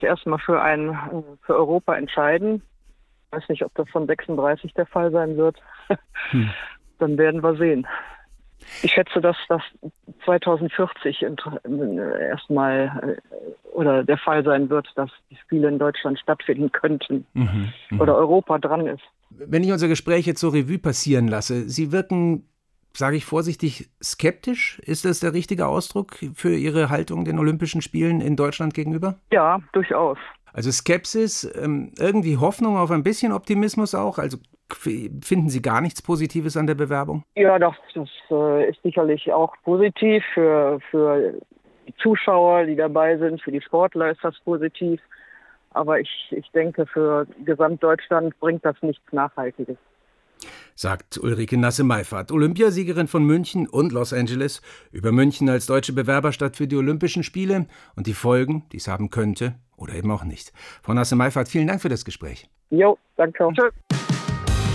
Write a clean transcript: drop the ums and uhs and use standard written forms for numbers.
erstmal für Europa entscheiden. Ich weiß nicht, ob das von 36 der Fall sein wird. Dann werden wir sehen. Ich schätze, dass das 2040 erstmal oder der Fall sein wird, dass die Spiele in Deutschland stattfinden könnten oder Europa dran ist. Wenn ich unser Gespräch jetzt so Revue passieren lasse, Sie wirken, sage ich vorsichtig, skeptisch. Ist das der richtige Ausdruck für Ihre Haltung den Olympischen Spielen in Deutschland gegenüber? Ja, durchaus. Also Skepsis, irgendwie Hoffnung auf ein bisschen Optimismus auch? Also finden Sie gar nichts Positives an der Bewerbung? Ja, das ist sicherlich auch positiv für die Zuschauer, die dabei sind, für die Sportler ist das positiv. Aber ich denke, für Gesamtdeutschland bringt das nichts Nachhaltiges. Sagt Ulrike Nasse-Meiffert, Olympiasiegerin von München und Los Angeles, über München als deutsche Bewerberstadt für die Olympischen Spiele und die Folgen, die es haben könnte oder eben auch nicht. Frau Nasse-Meiffert, vielen Dank für das Gespräch. Jo, danke. Tschö.